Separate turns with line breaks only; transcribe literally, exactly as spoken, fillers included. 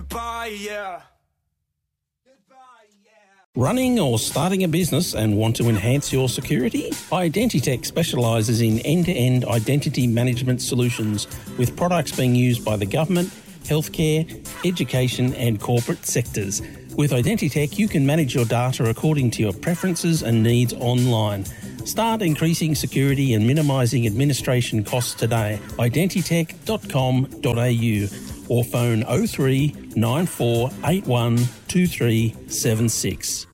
Goodbye, yeah.
Running or starting a business and want to enhance your security? Identitech specialises in end-to-end identity management solutions with products being used by the government, healthcare, education and corporate sectors. With Identitech, you can manage your data according to your preferences and needs online. Start increasing security and minimising administration costs today. identitech dot com dot a u or phone oh three nine four eight one two three seven six.